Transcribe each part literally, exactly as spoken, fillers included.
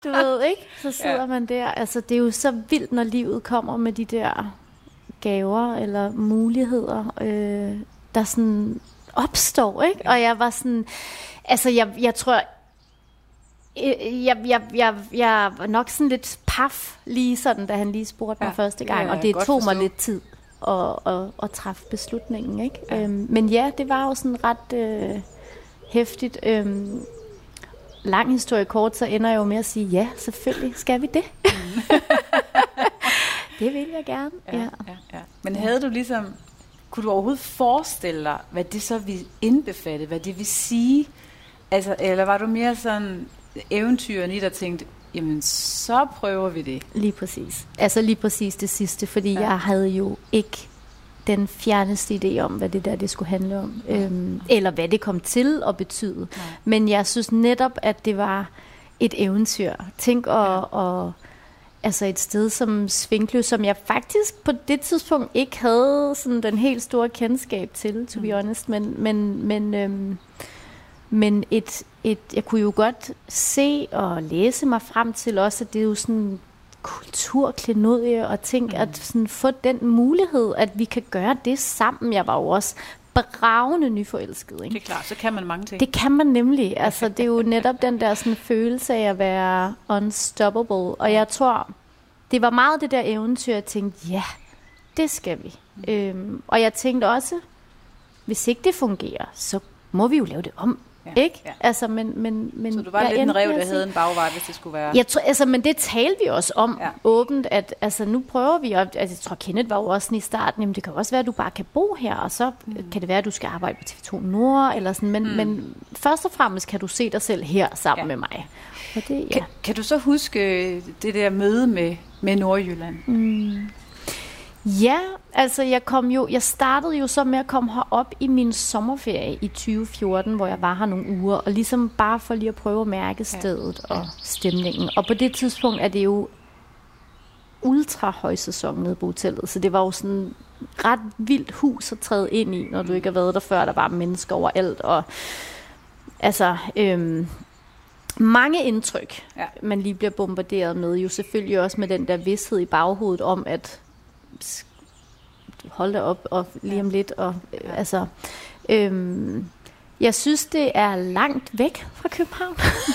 Du ved, ikke? Så sidder ja. man der. Altså, det er jo så vildt, når livet kommer med de der gaver eller muligheder, øh, der sådan opstår, ikke? Og jeg var sådan... Altså, jeg, jeg tror... Jeg, jeg, jeg, jeg var nok sådan lidt paf lige sådan, da han lige spurgte mig ja, første gang, og det tog forstå. mig lidt tid at, at, at træffe beslutningen, ikke? Ja. Øhm, men ja, det var jo sådan ret øh, hæftigt. Øhm, lang historie kort, så ender jeg jo med at sige, ja, selvfølgelig skal vi det. Mm. Det vil jeg gerne. Ja, ja. Ja, ja. Men havde du ligesom, kunne du overhovedet forestille dig, hvad det så vil indbefatte, hvad det vil sige? Altså, eller var du mere sådan eventyren i, der tænkte, jamen så prøver vi det? Lige præcis. Altså lige præcis det sidste, fordi ja. jeg havde jo ikke den fjerneste idé om, hvad det der det skulle handle om. Ja. Øhm, eller hvad det kom til at betyde. Ja. Men jeg synes netop, at det var et eventyr. Tænk at... Ja. Og, altså et sted som Svinkløv, som jeg faktisk på det tidspunkt ikke havde sådan den helt store kendskab til, to be honest, men, men, men, øhm, men et, et, jeg kunne jo godt se og læse mig frem til også, at det er jo sådan kulturklenodie, og tænke mm. at sådan få den mulighed, at vi kan gøre det sammen. Jeg var jo også bravende nyforelsket. Ikke? Det er klart, så kan man mange ting. Det kan man nemlig. Altså, det er jo netop den der sådan, følelse af at være unstoppable. Og jeg tror, det var meget det der eventyr, jeg tænkte, ja, det skal vi. Mm. Øhm, og jeg tænkte også, hvis ikke det fungerer, så må vi jo lave det om. Ja, ikke? Ja. Altså, men, men, men så du var lidt en rev, der havde en bagvej, hvis det skulle være... Jeg tror, altså, men det talte vi også om ja. åbent, at altså, nu prøver vi, og altså, jeg tror, Kenneth var jo også sådan i starten, jamen, det kan også være, at du bare kan bo her, og så mm. kan det være, at du skal arbejde på T V to Nord, eller sådan, men, mm. men først og fremmest kan du se dig selv her sammen ja. med mig. Og det, ja. kan, kan du så huske det der møde med, med Nordjylland? Mm. Ja, altså jeg kom jo, jeg startede jo så med at komme herop i min sommerferie i tyve fjorten, hvor jeg var her nogle uger, og ligesom bare for lige at prøve at mærke stedet ja. og stemningen. Og på det tidspunkt er det jo ultra højsæson nede på hotellet, så det var jo sådan ret vildt hus at træde ind i, når du ikke har været der før, der var mennesker overalt, og altså... Øhm, mange indtryk, ja. man lige bliver bombarderet med, jo selvfølgelig også med den der vidsthed i baghovedet om, at hold da op, og lige om lidt, og øh, altså, øhm, jeg synes, det er langt væk fra København.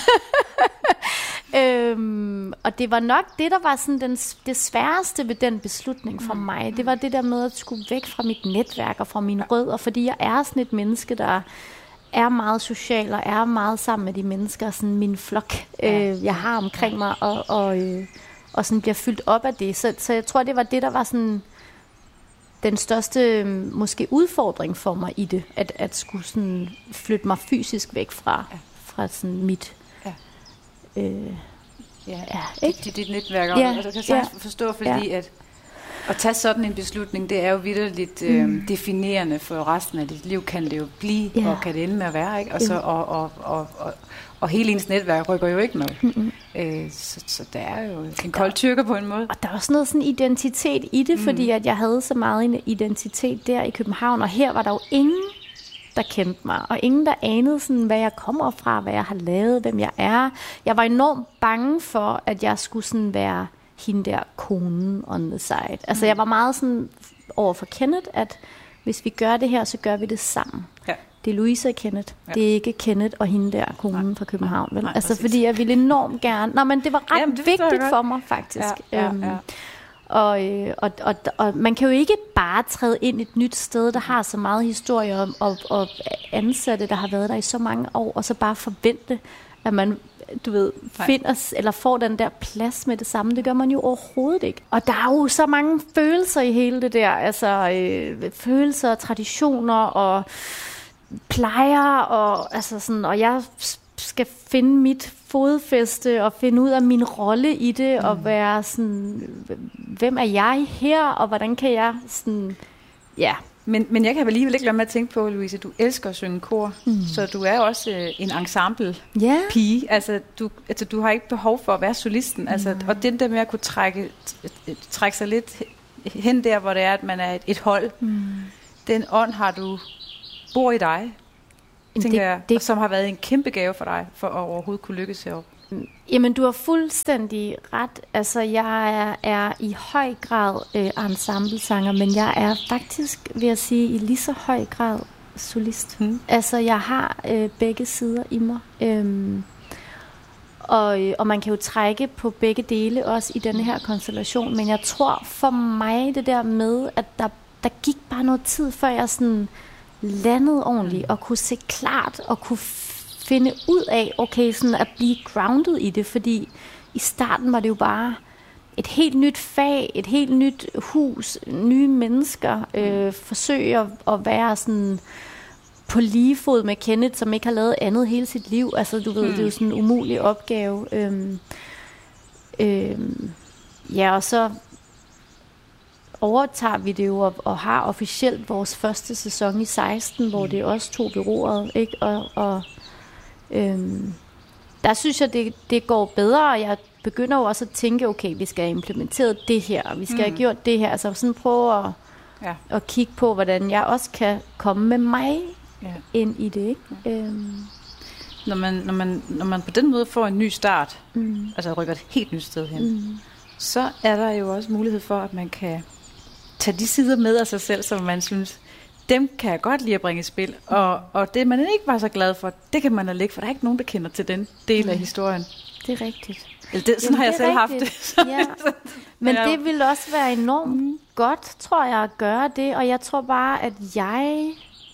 øhm, og det var nok det, der var sådan den, det sværeste ved den beslutning for mig. Det var det der med at skulle væk fra mit netværk og fra mine rødder, fordi jeg er sådan et menneske, der er meget social og er meget sammen med de mennesker, sådan min flok, øh, jeg har omkring mig, og, og, øh, og sådan bliver fyldt op af det. Så, så jeg tror, det var det, der var sådan den største måske udfordring for mig i det, at, at skulle sådan flytte mig fysisk væk fra, fra sådan mit... Ja. Øh, ja, ja ikke? Dit, dit netværk. Ja, og du kan sagtens ja, forstå, fordi ja. at at tage sådan en beslutning, det er jo vitterligt øh, mm. definerende for resten af dit liv, kan det jo blive, ja. og kan det ende med at være, ikke? Og, så, og, og, og, og, og hele ens netværk rykker jo ikke med. Mm-hmm. Øh, så, så der er jo en kold tyrker på en måde. Og der er også noget sådan identitet i det, mm. fordi at jeg havde så meget en identitet der i København, og her var der jo ingen, der kendte mig, og ingen, der anede, sådan, hvad jeg kommer fra, hvad jeg har lavet, hvem jeg er. Jeg var enormt bange for, at jeg skulle sådan være hende der konen on the side. Altså mm. jeg var meget sådan over for Kenneth, at hvis vi gør det her, så gør vi det sammen. Ja. Det er Louise og Kenneth. Ja. Det er ikke Kenneth og hende der konen nej. fra København. Vel? Nej, altså præcis. Fordi jeg ville enormt gerne... Nå, men det var ret Jamen, det vigtigt for mig faktisk. Ja, ja, ja. Øhm, og, øh, og, og, og man kan jo ikke bare træde ind et nyt sted, der har så meget historie om, og, og ansatte, der har været der i så mange år, og så bare forvente, at man... du ved, finder eller får den der plads med det samme. Det gør man jo overhovedet ikke. Og der er jo så mange følelser i hele det der. Altså øh, følelser, traditioner og plejer og altså sådan, og jeg skal finde mit fodfæste og finde ud af min rolle i det, mm. og være sådan, hvem er jeg her, og hvordan kan jeg sådan, ja. Men, men jeg kan alligevel ikke lade med at tænke på, Louise, du elsker at synge kor, mm. så du er også øh, en ensemble-pige. Yeah. Altså, du, altså, du har ikke behov for at være solisten. Mm. Altså, og den der med at kunne trække, trække sig lidt hen der, hvor det er, at man er et, et hold, mm. den ånd har du, bor i dig, tænker det, jeg, det, som har været en kæmpe gave for dig, for at overhovedet kunne lykkes heroppe. Jamen, du har fuldstændig ret. Altså, jeg er, er i høj grad øh, ensemblesanger, men jeg er faktisk, vil jeg sige, i lige så høj grad solist. Hmm. Altså, jeg har øh, begge sider i mig. Øhm, og, og man kan jo trække på begge dele også i denne her konstellation, men jeg tror for mig det der med, at der, der gik bare noget tid, før jeg sådan landede ordentligt og kunne se klart og kunne finde ud af, okay, sådan at blive grounded i det, fordi i starten var det jo bare et helt nyt fag, et helt nyt hus, nye mennesker, øh, forsøge at, at være sådan på lige fod med Kenneth, som ikke har lavet andet hele sit liv. Altså, du ved, mm. det er jo sådan en umulig opgave. Øhm, øhm, ja, og så overtager vi det jo og, og har officielt vores første sæson i seksten, hvor det også tog bureauet, ikke? Og, og øhm, der synes jeg, det, det går bedre, og jeg begynder jo også at tænke, okay, vi skal have implementeret det her, og vi skal mm. have gjort det her. Altså sådan prøve at, ja. at kigge på, hvordan jeg også kan komme med mig ja. ind i det, ikke? Ja. Øhm. Når man, når, man, når man på den måde får en ny start, mm. altså rykker et helt nyt sted hen, mm. så er der jo også mulighed for, at man kan tage de sider med af sig selv, som man synes, dem kan jeg godt lide at bringe i spil. Og, og det, man ikke var så glad for, det kan man da lægge, for der er ikke nogen, der kender til den del mm. af historien. Det er rigtigt. Eller det, sådan Jamen, har jeg selv rigtigt. haft det. Ja. Men det vil også være enormt mm. godt, tror jeg, at gøre det. Og jeg tror bare, at jeg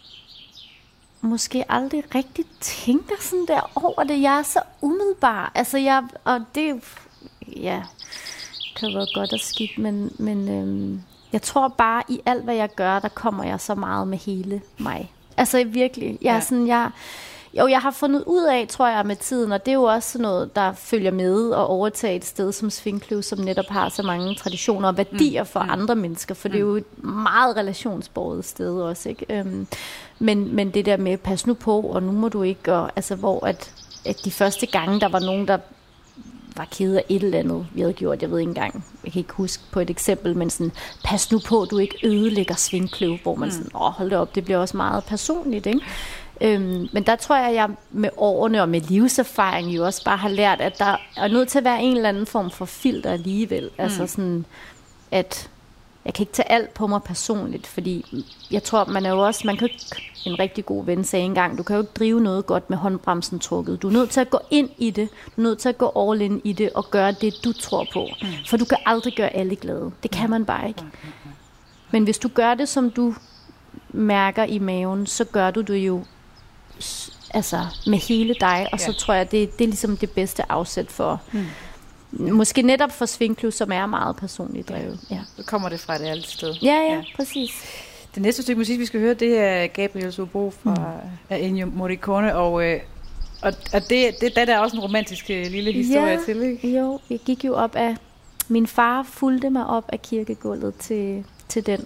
måske aldrig rigtig tænker sådan der over det. Jeg er så umiddelbar. Altså jeg, og det ja, kan være godt og skidt, men, men øhm, jeg tror bare, i alt, hvad jeg gør, der kommer jeg så meget med hele mig. Altså virkelig. Jeg er ja. sådan, jeg... Jo, jeg har fundet ud af, tror jeg, med tiden, og det er jo også sådan noget, der følger med og overtager et sted som Svinkløv, som netop har så mange traditioner og værdier for mm. andre mennesker, for mm. det er jo et meget relationsbåret sted også, ikke? Øhm, men, men det der med, pas nu på, og nu må du ikke, og, altså hvor at, at de første gange, der var nogen, der var ked af et eller andet, vi havde gjort, jeg ved ikke engang, jeg kan ikke huske på et eksempel, men sådan, pas nu på, du ikke ødelægger Svinkløv, hvor man mm. sådan, åh, hold da op, det bliver også meget personligt, ikke? Øhm, men der tror jeg, at jeg med årene og med livserfaring jo også bare har lært, at der er nødt til at være en eller anden form for filter alligevel. Mm. Altså sådan, at jeg kan ikke tage alt på mig personligt, fordi jeg tror, man er jo også, man kan ikke, en rigtig god ven sagde engang, du kan jo ikke drive noget godt med håndbremsen trukket. Du er nødt til at gå ind i det, du er nødt til at gå all in i det og gøre det, du tror på. Mm. For du kan aldrig gøre alle glade. Det kan man bare ikke. Men hvis du gør det, som du mærker i maven, så gør du det jo altså med hele dig, og så ja. tror jeg, det, det er ligesom det bedste afsæt for mm. måske netop for Svinkløv, som er meget personligt drevet. Ja. Så kommer det fra et ærligt sted. Ja, ja, ja, præcis. Det næste stykke musik, vi skal høre, det er Gabriel Zubo fra mm. Ennio Morricone, og, øh, og, og det, det, det er også en romantisk lille historie ja, til, ikke? Jo, jeg gik jo op af, min far fulgte mig op af kirkegulvet til, til den,